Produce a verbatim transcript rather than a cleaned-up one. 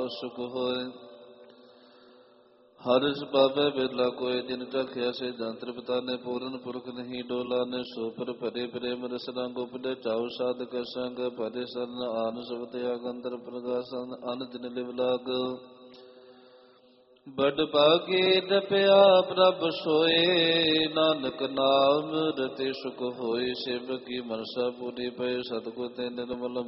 ਸੁਖ ਹੋਏ। ਹਰਿ ਬਾਬੇ ਬਿਰਲਾ ਕੋਇ ਜਿਨ ਰਖਿਆ ਸੇ ਜੰਤਰ ਪਿਤਾ ਨੇ ਪੂਰਨ ਪੁਰਖ ਨਹੀਂ ਡੋਲਾ ਨੇ ਸੋ ਪਰ ਭਰੇ ਪ੍ਰੇਮ ਰਸ ਰੰਗ ਉਪਦੇ ਚਾਉ ਸਾਧਕ ਸੰਗ ਭਰੇ ਸਰਨ ਆਨ ਸਬਦ ਆਗੰਤਰ ਪ੍ਰਗਾਸਨ ਅਨ ਦਿਨ ਲਿਵ ਲਾਗ। ਬੜ ਭਾਗੀ ਜਪਿਆ ਪ੍ਰਭ ਸੋਏ ਨਾਨਕ ਨਾਮ ਰਤੇ ਸੁਖ ਹੋਏ। ਸਿਵ ਕੀ ਮਨਸਾ ਪੂਰੀ ਪਏ ਸਤਿਗੁਰ ਤੇ ਨਿਰਮਲ